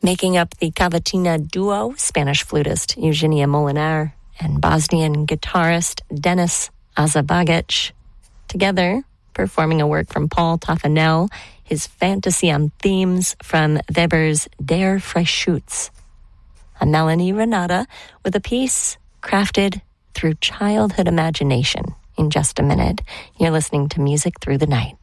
Making up the Cavatina duo, Spanish flutist Eugenia Molinar and Bosnian guitarist Denis Azabagic, together performing a work from Paul Toffanel, his fantasy on themes from Weber's Der Freischütz. I'm Melanie Renata with a piece crafted through childhood imagination. In just a minute, you're listening to Music Through the Night.